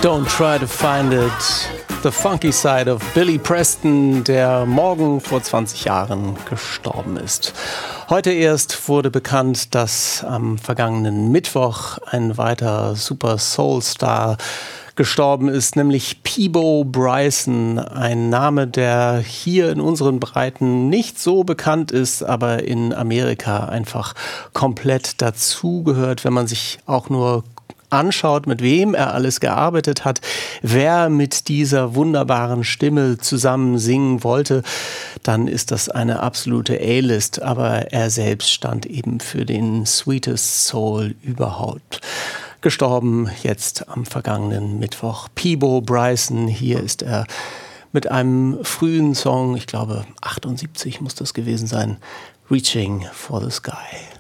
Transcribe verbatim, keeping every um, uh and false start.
Don't try to find it. The funky side of Billy Preston, der morgen vor zwanzig Jahren gestorben ist. Heute erst wurde bekannt, dass am vergangenen Mittwoch ein weiterer Super Soul Star gestorben ist, nämlich Peabo Bryson, ein Name, der hier in unseren Breiten nicht so bekannt ist, aber in Amerika einfach komplett dazugehört, wenn man sich auch nur anschaut, mit wem er alles gearbeitet hat, wer mit dieser wunderbaren Stimme zusammen singen wollte, dann ist das eine absolute A-List, aber er selbst stand eben für den Sweetest Soul überhaupt. Gestorben jetzt am vergangenen Mittwoch. Peabo Bryson, hier ist er mit einem frühen Song, ich glaube achtundsiebzig muss das gewesen sein, Reaching for the Sky.